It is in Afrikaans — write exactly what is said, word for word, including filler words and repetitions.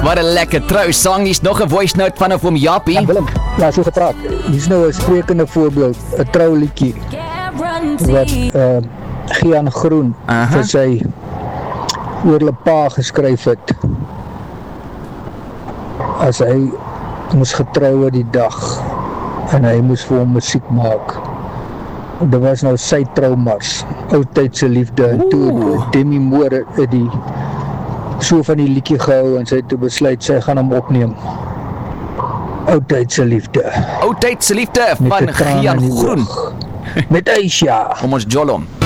Wat 'n lekker trou sang. Hier's nog 'n voice note van oom Jappie. Ja, Willem, ja, so gepraat. Hier's nou 'n sprekende voorbeeld, 'n trouliedjie wat uh, Gian Groen Aha. vir sy oor hulle pa geskryf het. As hy moes getrou het die dag en hy moes vir hom musiek maak. Dit was nou sy troumars, oudtydse liefde, en toe Demi Moore het die so van die liedjie gehou en sy het toe besluit sy gaan hom opneem. Oudtydse liefde. Oudtydse liefde Met van die trane Gian in die Groen. oog. Met Aisha. Kom ons jol hom.